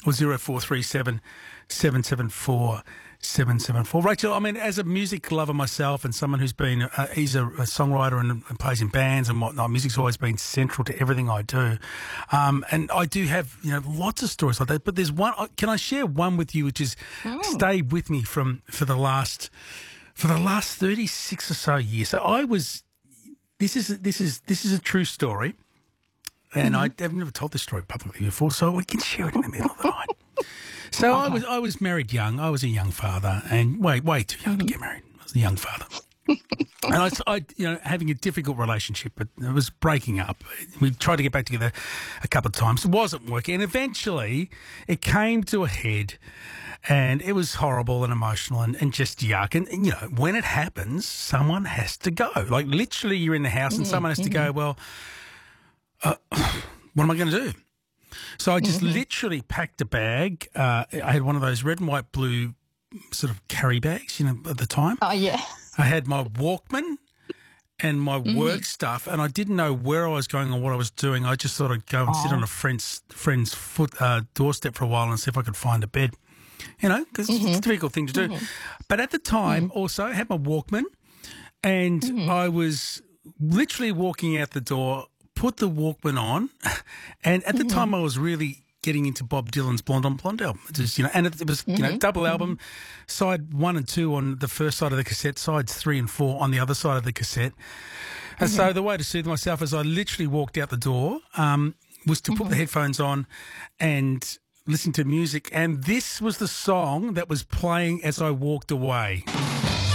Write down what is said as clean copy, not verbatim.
or 0437 774 774. Rachel, I mean, as a music lover myself and someone who's been, he's a songwriter and plays in bands and whatnot, music's always been central to everything I do. And I do have, lots of stories like that. But there's one, can I share one with you, which has stayed with me for the last 36 or so years. So this is a true story. And I've never told this story publicly before, so we can share it in the middle of the night. So I was married young. I was a young father, and way too young to get married. I was a young father, and I having a difficult relationship, but it was breaking up. We tried to get back together a couple of times. It wasn't working, and eventually it came to a head, and it was horrible and emotional and just yuck. And when it happens, someone has to go. Like literally, you're in the house, and someone has to go. Well, what am I going to do? So I just literally packed a bag. I had one of those red and white blue sort of carry bags, at the time. Oh, yeah. I had my Walkman and my work stuff, and I didn't know where I was going or what I was doing. I just thought I'd go and sit on a friend's doorstep for a while and see if I could find a bed, because it's a difficult thing to do. But at the time, also, I had my Walkman, and I was literally walking out the door, put the Walkman on, and at the time I was really getting into Bob Dylan's Blonde on Blondell. Just, and it was double album, side 1 and 2 on the first side of the cassette, sides 3 and 4 on the other side of the cassette. And so the way to soothe myself as I literally walked out the door was to put the headphones on and listen to music. And this was the song that was playing as I walked away.